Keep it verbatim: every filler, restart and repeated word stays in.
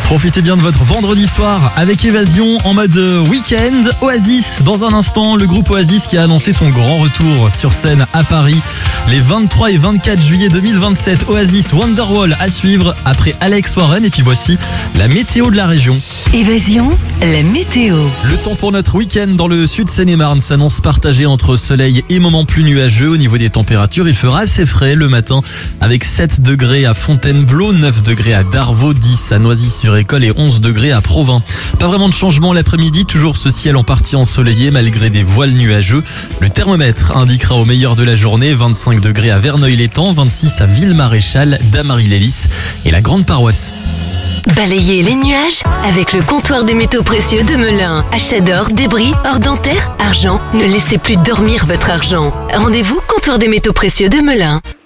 Profitez bien de votre vendredi soir avec Évasion en mode week-end. Oasis, dans un instant, le groupe Oasis qui a annoncé son grand retour sur scène à Paris les vingt-trois et vingt-quatre juillet deux mille vingt-sept. Oasis Wonderwall à suivre après Alex Warren. Et puis voici la météo de la région. Évasion, la météo. Le temps pour notre week-end dans le sud Seine-et-Marne s'annonce partagé entre soleil et moments plus nuageux. Au niveau des températures, il fera assez frais le matin avec sept degrés à Fontainebleau, neuf degrés à Darvaux, dix à Noisy-sur-École et onze degrés à Provins. Pas vraiment de changement l'après-midi, toujours ce ciel en partie ensoleillé malgré des voiles nuageux. Le thermomètre indiquera au meilleur de la journée vingt-cinq degrés à Verneuil-l'Étang, vingt-six à Ville-Maréchal, Damary-Lélis et la Grande Paroisse. Balayez les nuages avec le comptoir des métaux précieux de Melun. Achat d'or, débris, or dentaire, argent. Ne laissez plus dormir votre argent. Rendez-vous comptoir des métaux précieux de Melun.